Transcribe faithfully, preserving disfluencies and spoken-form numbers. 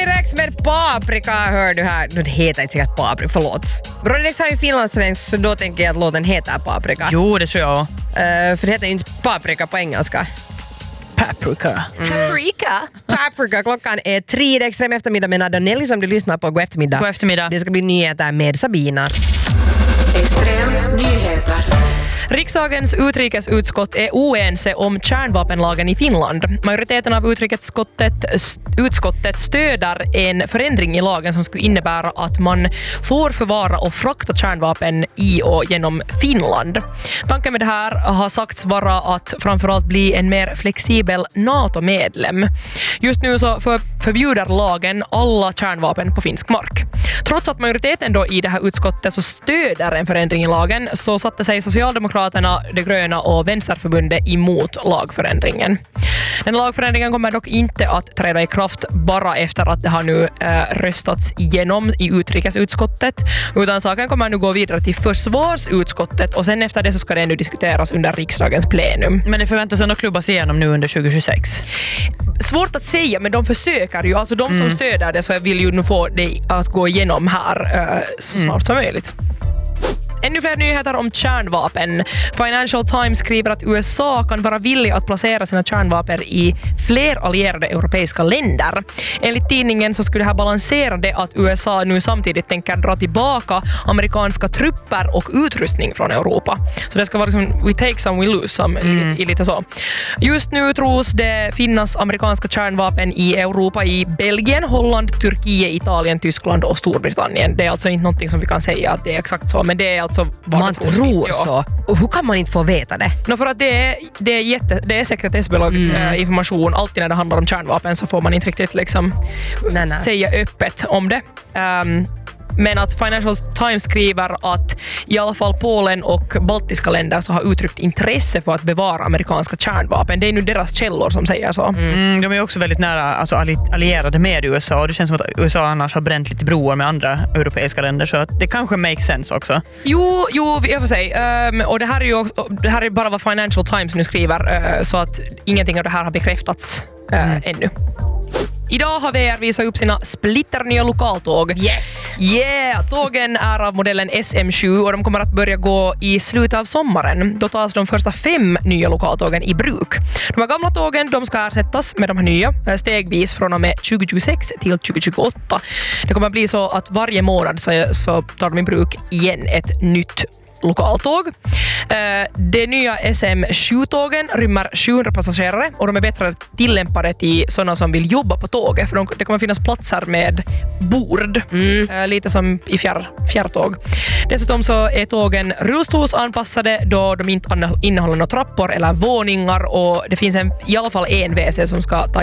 Brodirex med paprika hör du här. Det heter inte säkert paprika, förlåt. Brodirex har ju finlandssvensk så då tänker jag att låten heter paprika. Jo, det tror jag. Uh, för det heter ju inte paprika på engelska. Paprika. Mm. Paprika. Paprika. Klockan är tre. Det är extrem eftermiddag med Nada Nelly som du lyssnar på. God eftermiddag. God eftermiddag. Det ska bli nyheter med Sabina. Extrem nyheter. Riksdagens utrikesutskott är oense om kärnvapenlagen i Finland. Majoriteten av utrikesutskottet utskottet stöder en förändring i lagen som skulle innebära att man får förvara och frakta kärnvapen i och genom Finland. Tanken med det här har sagts vara att framförallt bli en mer flexibel NATO-medlem. Just nu så för, förbjuder lagen alla kärnvapen på finsk mark. Trots att majoriteten då i det här utskottet så stöder en förändring i lagen så satte sig Socialdemokraterna, De gröna och Vänsterförbundet emot lagförändringen. Den lagförändringen kommer dock inte att träda i kraft bara efter att det har nu eh, röstats igenom i utrikesutskottet, utan saken kommer nu gå vidare till försvarsutskottet och sen efter det så ska det nu diskuteras under riksdagens plenum. Men det förväntas ändå klubbas igenom nu under tjugohundratjugosex. Svårt att säga, men de försöker ju. Alltså de som mm. stöder det så vill ju nu få det att gå igenom här eh, så snart mm. som möjligt. Ännu fler nyheter om kärnvapen. Financial Times skriver att U S A kan vara villig att placera sina kärnvapen i fler allierade europeiska länder. Enligt tidningen så skulle det här balansera det att U S A nu samtidigt tänker dra tillbaka amerikanska trupper och utrustning från Europa. Så det ska vara liksom we take some, we lose some, mm. i lite så. Just nu tros det finnas amerikanska kärnvapen i Europa i Belgien, Holland, Turkiet, Italien, Tyskland och Storbritannien. Det är alltså inte någonting som vi kan säga att det är exakt så, men det är alltså man tror, tror så. Och hur kan man inte få veta det? No, för att det är, det är, jätte, det är sekretessbelagd mm. äh, information. Alltid när det handlar om kärnvapen så får man inte riktigt liksom, nej, nej. säga öppet om det. Um, men att Financial Times skriver att i alla fall Polen och baltiska länder så har uttryckt intresse för att bevara amerikanska kärnvapen. Det är nu deras källor som säger så. Mm. Mm, de är också väldigt nära alltså, allierade med U S A och det känns som att U S A annars har bränt lite broar med andra europeiska länder så att det kanske makes sense också. Jo, jo jag får säga. Um, och det här är ju också, det här är bara vad Financial Times nu skriver uh, så att ingenting av det här har bekräftats uh, mm. ännu. Idag har V R visat upp sina splitternya lokaltåg. Yes! Yeah! Tågen är av modellen S M sju och de kommer att börja gå i slutet av sommaren. Då tas de första fem nya lokaltågen i bruk. De här gamla tågen de ska ersättas med de här nya stegvis från och med tjugohundratjugosex till tjugohundratjugoåtta. Det kommer att bli så att varje månad så, så tar de i bruk igen ett nytt lokaltåg. De nya S M sju-tågen rymmer sjuhundra passagerare och de är bättre tillämpade till sådana som vill jobba på tåget för det kommer finnas platser med bord. Mm. Lite som i fjär, fjärrtåg. Dessutom så är tågen rullstolsanpassade då de inte innehåller några trappor eller våningar och det finns en, i alla fall en W C som ska ta